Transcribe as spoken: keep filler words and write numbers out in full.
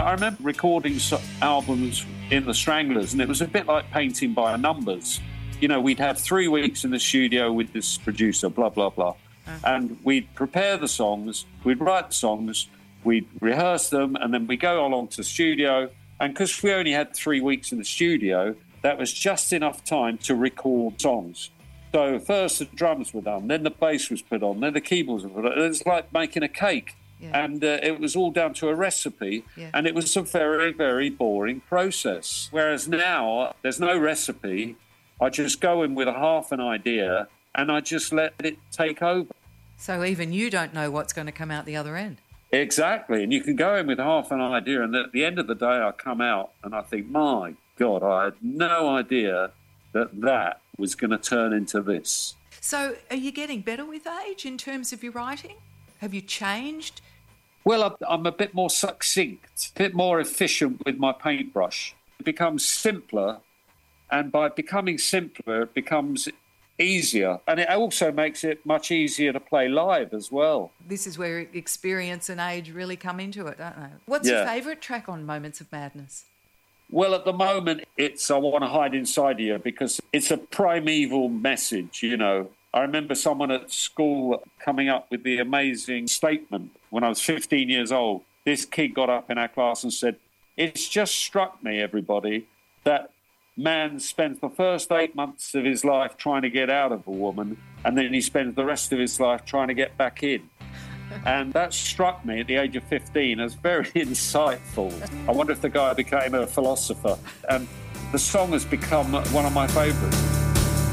I remember recording so- albums in the Stranglers, and it was a bit like painting by numbers. You know, we'd have three weeks in the studio with this producer, blah, blah, blah. Uh-huh. And we'd prepare the songs, we'd write the songs, we'd rehearse them, and then we go along to the studio. And because we only had three weeks in the studio, that was just enough time to record songs. So first the drums were done, then the bass was put on, then the keyboards were put on. It was like making a cake. Yeah. And uh, it was all down to a recipe, yeah. and it was a very, very boring process. Whereas now, there's no recipe. I just go in with a half an idea, and I just let it take over. So even you don't know what's going to come out the other end. Exactly, and you can go in with half an idea, and at the end of the day, I come out, and I think, my God, I had no idea that that was going to turn into this. So are you getting better with age in terms of your writing? Have you changed? Well, I'm a bit more succinct, a bit more efficient with my paintbrush. It becomes simpler, and by becoming simpler, it becomes easier. And it also makes it much easier to play live as well. This is where experience and age really come into it, don't they? What's yeah. your favourite track on Moments of Madness? Well, at the moment, it's I Want to Hide Inside You, because it's a primeval message, you know. I remember someone at school coming up with the amazing statement when I was fifteen years old. This kid got up in our class and said, "It's just struck me, everybody, that man spends the first eight months of his life trying to get out of a woman, and then he spends the rest of his life trying to get back in." And that struck me at the age of fifteen as very insightful. I wonder if the guy became a philosopher. And the song has become one of my favourites.